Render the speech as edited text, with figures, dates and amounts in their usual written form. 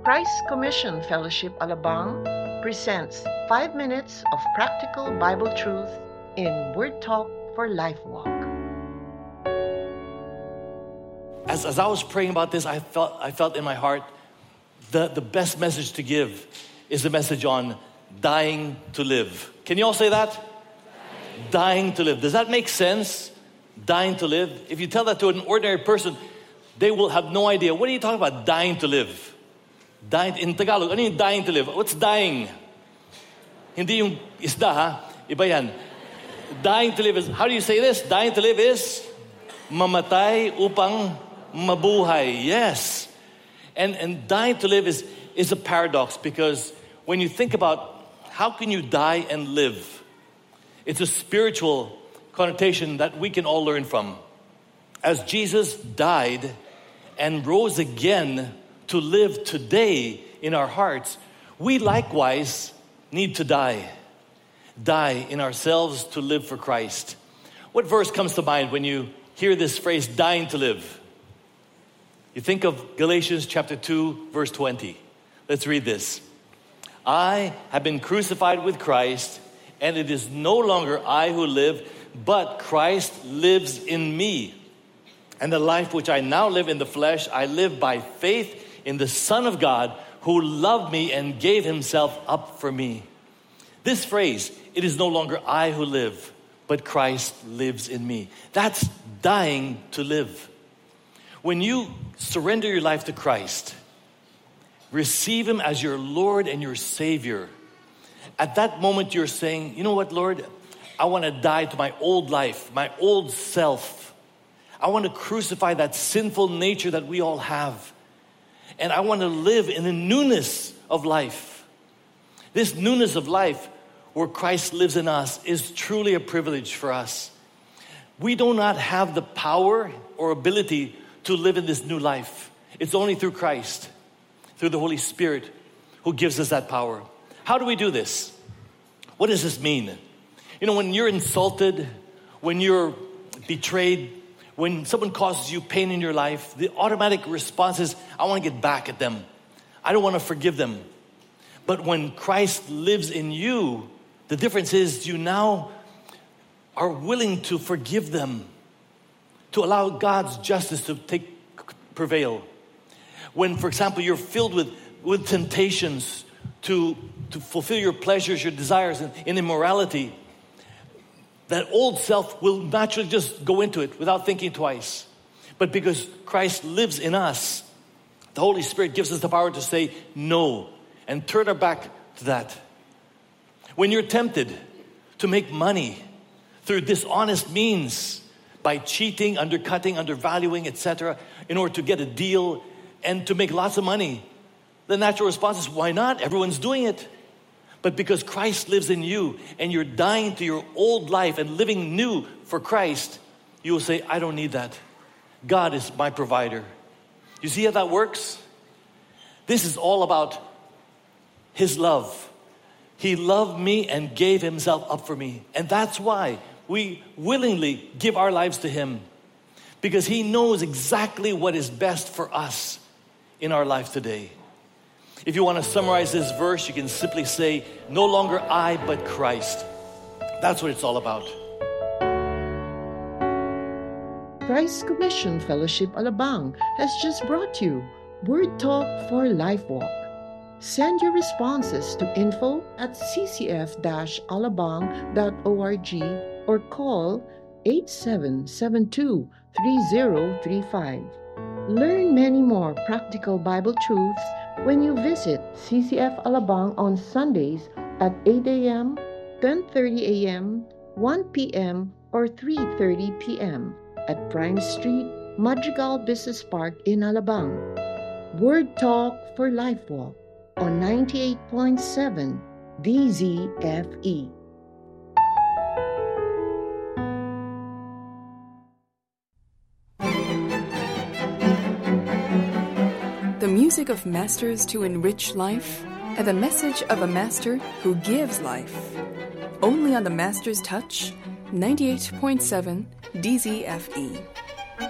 Christ Commission Fellowship Alabang presents 5 minutes of practical Bible truth in Word Talk for Life Walk. As I was praying about this, I felt in my heart the best message to give is a message on dying to live. Can you all say that? Dying to live. Does that make sense? Dying to live? If you tell that to an ordinary person, they will have no idea. What are you talking about, dying to live? Dying, in Tagalog, ano yung dying to live? What's dying? Hindi yung isda, ha? Iba yan. Dying to live is, how do you say this? Dying to live is mamatay upang mabuhay. Yes. And dying to live is a paradox, because when you think about how can you die and live, it's a spiritual connotation that we can all learn from. As Jesus died and rose again to live today in our hearts, we likewise need to die. Die in ourselves to live for Christ. What verse comes to mind when you hear this phrase, dying to live? You think of Galatians chapter 2, verse 20. Let's read this. I have been crucified with Christ, and it is no longer I who live, but Christ lives in me. And the life which I now live in the flesh, I live by faith in the Son of God, who loved me and gave himself up for me. This phrase, it is no longer I who live, but Christ lives in me. That's dying to live. When you surrender your life to Christ, receive him as your Lord and your Savior, at that moment you're saying, you know what, Lord? I want to die to my old life, my old self. I want to crucify that sinful nature that we all have. And I want to live in the newness of life. This newness of life, where Christ lives in us, is truly a privilege for us. We do not have the power or ability to live in this new life. It's only through Christ, through the Holy Spirit, who gives us that power. How do we do this? What does this mean? You know, when you're insulted, when you're betrayed, when someone causes you pain in your life, the automatic response is, I want to get back at them. I don't want to forgive them. But when Christ lives in you, the difference is you now are willing to forgive them, to allow God's justice to prevail. When, for example, you're filled with temptations to fulfill your pleasures, your desires in immorality, that old self will naturally just go into it without thinking twice. But because Christ lives in us, the Holy Spirit gives us the power to say no and turn our back to that. When you're tempted to make money through dishonest means, by cheating, undercutting, undervaluing, etc., in order to get a deal and to make lots of money, the natural response is, why not? Everyone's doing it. But because Christ lives in you and you're dying to your old life and living new for Christ, you will say, I don't need that. God is my provider. You see how that works? This is all about his love. He loved me and gave himself up for me. And that's why we willingly give our lives to him, because he knows exactly what is best for us in our life today. If you want to summarize this verse, you can simply say, no longer I, but Christ. That's what it's all about. Christ Commission Fellowship Alabang has just brought you Word Talk for Life Walk. Send your responses to info@ccf-alabang.org or call 8772-3035. Learn many more practical Bible truths when you visit CCF Alabang on Sundays at 8 a.m., 10:30 a.m., 1 p.m., or 3:30 p.m. at Prime Street, Madrigal Business Park in Alabang. Word Talk for Life Walk on 98.7 DZFE. The music of masters to enrich life, and the message of a master who gives life. Only on the Master's Touch, 98.7 DZFE.